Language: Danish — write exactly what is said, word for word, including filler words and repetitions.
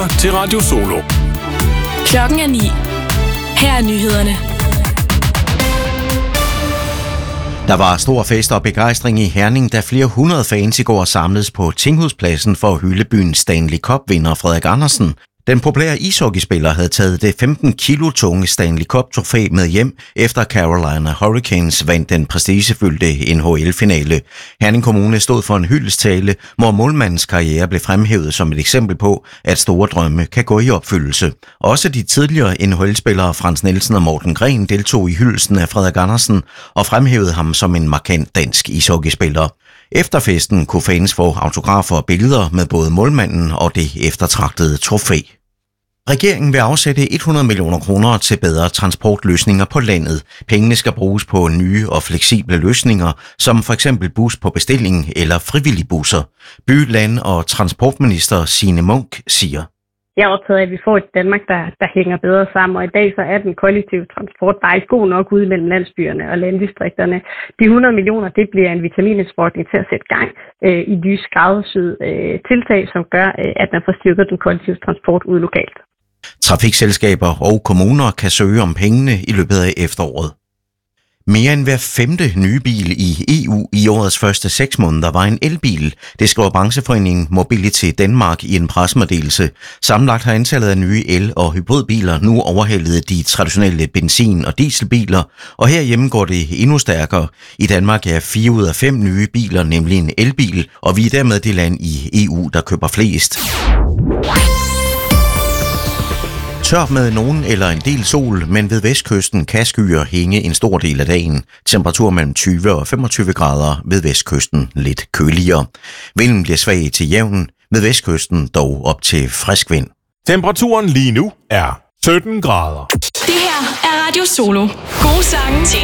lytter til Radio Solo. Klokken er ni. Her er nyhederne. Der var stor fest og begejstring i Herning, da flere hundrede fans i går samledes på Tinghudspladsen for at hylde byens Stanley Cup-vinder Frederik Andersen. Den populære ishockeyspiller havde taget det femten kilo tunge Stanley Cup-trofæ med hjem, efter Carolina Hurricanes vandt den prestigefyldte N H L-finale. Herning Kommune stod for en hyldesttale, hvor målmandens karriere blev fremhævet som et eksempel på, at store drømme kan gå i opfyldelse. Også de tidligere N H L-spillere Frans Nielsen og Morten Gren deltog i hyldelsen af Frederik Andersen og fremhævede ham som en markant dansk ishockeyspiller. Efter festen kunne fans få autografer og billeder med både målmanden og det eftertragtede trofæ. Regeringen vil afsætte hundrede millioner kroner til bedre transportløsninger på landet. Pengene skal bruges på nye og fleksible løsninger, som for eksempel bus på bestilling eller frivillige busser. By-, land- og transportminister Signe Munk siger: Jeg er optaget af, at vi får et Danmark, der, der hænger bedre sammen, og i dag så er den kollektive transport bare ikke god nok ude mellem landsbyerne og landdistrikterne. De hundrede millioner, det bliver en vitaminindsprøjtning til at sætte gang øh, i nye skræddersyede øh, tiltag, som gør, øh, at man får styrket den kollektive transport ude lokalt. Trafikselskaber og kommuner kan søge om pengene i løbet af efteråret. Mere end hver femte nye bil i E U i årets første seks måneder var en elbil. Det skriver brancheforeningen Mobility Danmark i en pressemeddelelse. Sammenlagt har antallet af nye el- og hybridbiler nu overhældet de traditionelle benzin- og dieselbiler, og herhjemme går det endnu stærkere. I Danmark er fire ud af fem nye biler nemlig en elbil, og vi er dermed det land i E U, der køber flest. Tør med nogen eller en del sol, men ved vestkysten kan skyer hænge en stor del af dagen. Temperatur mellem tyve og femogtyve grader, ved vestkysten lidt køligere. Vinden bliver svag til jævn, ved vestkysten dog op til frisk vind. Temperaturen lige nu er sytten grader. Det her er Radio Solo. Gode sange til